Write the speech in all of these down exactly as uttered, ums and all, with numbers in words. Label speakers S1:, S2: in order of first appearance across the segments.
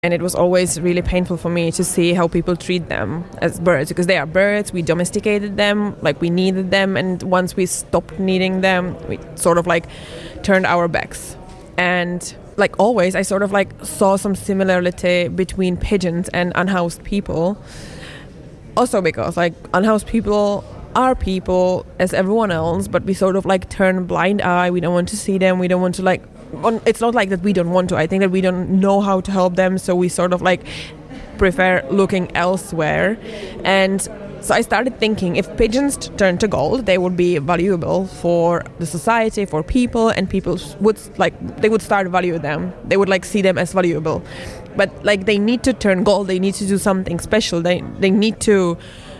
S1: And it was always really painful for me to see how people treat them as birds, because they are birds. We domesticated them, like we needed them, and once we stopped needing them, we sort of like turned our backs. And like always, I sort of like saw some similarity between pigeons and unhoused people. Also because like unhoused people are people as everyone else, but we sort of like turn a blind eye. We don't want to see them. We don't want to like, it's not like that we don't want to. I think that we don't know how to help them, so we sort of like prefer looking elsewhere. And so I started thinking, if pigeons turned to gold, they would be valuable for the society, for people, and people would like, they would start value them. They would like see them as valuable. But like they need to turn gold. They need to do something special. They they need to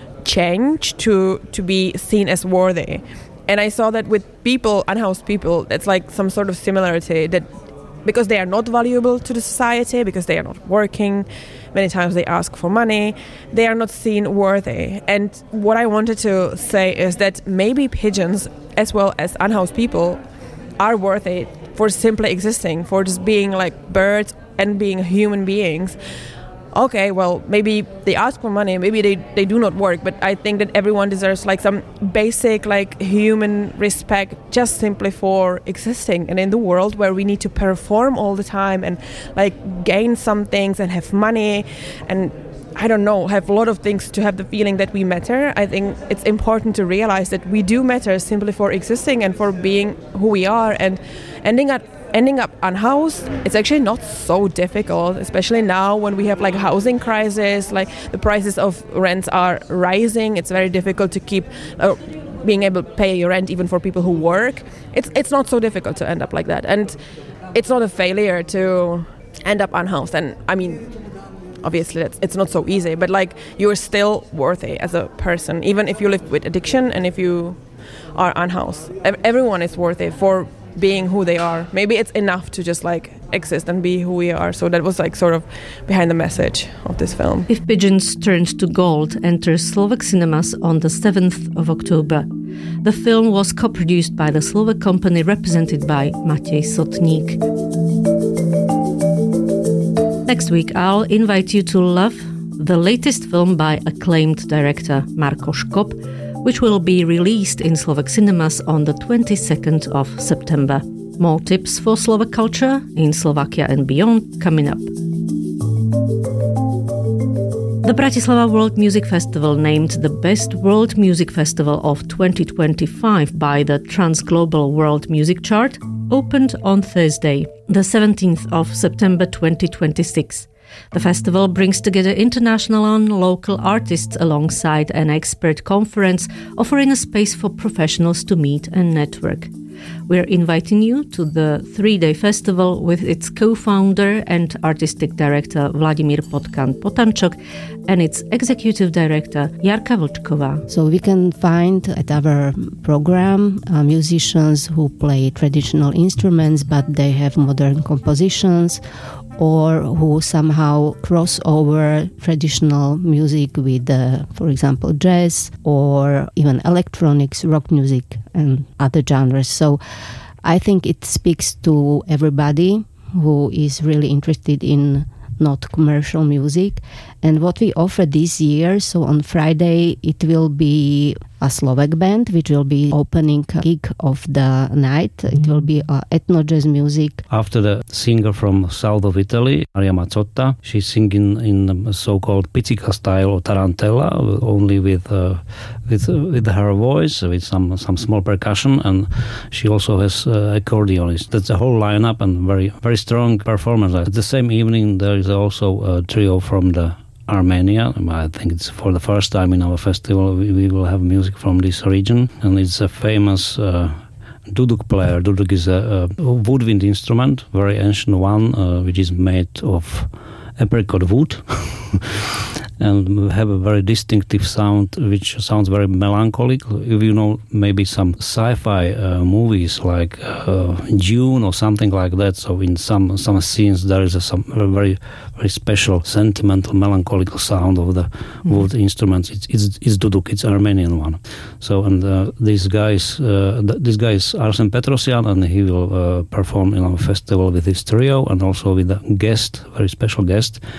S1: change to to be seen as worthy. And I saw that with people, unhoused people, it's like some sort of similarity, that because they are not valuable to the society, because they are not working, many times they ask for money, they are not seen worthy. And what I wanted to say is that maybe pigeons, as well as unhoused people, are worthy for simply existing, for just being like birds and being human beings. Okay, well, maybe they ask for money, maybe they, they do not work, but I think that everyone deserves like some basic like human respect just simply for existing. And in the world where we need to perform all the time and like gain some things and have money and I don't know, have a lot of things to have the feeling that we matter, I think it's important to realize that we do matter simply for existing and for being who we are. And ending up Ending up unhoused, it's actually not so difficult, especially now when we have like a housing crisis, like the prices of rents are rising. It's very difficult to keep uh, being able to pay your rent even for people who work. It's it's not so difficult to end up like that. And it's not a failure to end up unhoused. And I mean, obviously that's, it's not so easy, but like you're still worthy as a person, even if you live with addiction and if you are unhoused. Everyone is worthy for being who they are. Maybe it's enough to just like exist and be who we are. So that was like sort of behind the message of this film.
S2: If Pigeons Turned to Gold enters Slovak cinemas on the seventh of October. The film was co-produced by the Slovak company represented by Matej Sotník. Next week I'll invite you to love the latest film by acclaimed director Marko Škop, which will be released in Slovak cinemas on the twenty-second of September. More tips for Slovak culture in Slovakia and beyond coming up. The Bratislava World Music Festival, named the Best World Music Festival of twenty twenty-five by the Transglobal World Music Chart, opened on Thursday, the seventeenth of September twenty twenty-six. The festival brings together international and local artists alongside an expert conference, offering a space for professionals to meet and network. We're inviting you to the three-day festival with its co-founder and artistic director Vladimír Potkan-Potančok and its executive director Jarka Vlčková.
S3: So we can find at our program uh, musicians who play traditional instruments but they have modern compositions, or who somehow cross over traditional music with, uh, for example, jazz or even electronics, rock music and other genres. So I think it speaks to everybody who is really interested in not commercial music. And what we offer this year, so on Friday it will be a Slovak band which will be opening gig of the night. It will be uh, ethno jazz music.
S4: After the singer from south of Italy, Maria Mazzotta, she's singing in the so-called pizzica style or tarantella, only with uh, with uh, with her voice, with some some small percussion, and she also has uh, accordionist. That's the whole lineup and very very strong performance. At the same evening, there is also a trio from the Armenia. I think it's for the first time in our festival we, we will have music from this region, and it's a famous uh, duduk player. Duduk is a, a woodwind instrument, very ancient one, uh, which is made of apricot wood. and have a very distinctive sound, which sounds very melancholic. If you know maybe some sci-fi uh, movies like uh, Dune or something like that, so in some some scenes there is a, some a very very special sentimental melancholic sound of the mm-hmm. of the instruments. It's it's, it's duduk, it's Armenian one. So and uh, these guys, uh, th- this guy is Arsen Petrosyan, and he will uh, perform in our festival with his trio and also with a guest, very special guest.